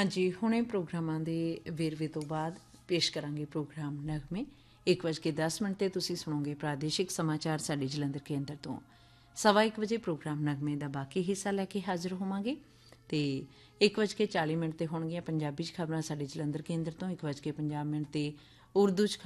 ਹਾਂਜੀ, ਹੁਣੇ ਪ੍ਰੋਗਰਾਮਾਂ ਦੇ ਵੇਰਵੇ ਤੋਂ ਬਾਅਦ ਪੇਸ਼ ਕਰਾਂਗੇ ਪ੍ਰੋਗਰਾਮ ਨਗਮੇ। 1:10 'ਤੇ ਤੁਸੀਂ ਸੁਣੋਗੇ ਪ੍ਰਾਦੇਸ਼ਿਕ ਸਮਾਚਾਰ ਸਾਡੇ ਜਲੰਧਰ ਕੇਂਦਰ ਤੋਂ। 1:15 ਪ੍ਰੋਗਰਾਮ ਨਗਮੇ ਦਾ ਬਾਕੀ ਹਿੱਸਾ ਲੈ ਕੇ ਹਾਜ਼ਰ ਹੋਵਾਂਗੇ ਅਤੇ 1:40 'ਤੇ ਹੋਣਗੀਆਂ ਪੰਜਾਬੀ 'ਚ ਖਬਰਾਂ ਸਾਡੇ ਜਲੰਧਰ ਕੇਂਦਰ ਤੋਂ। 1:50 'ਤੇ ਉਰਦੂ 'ਚ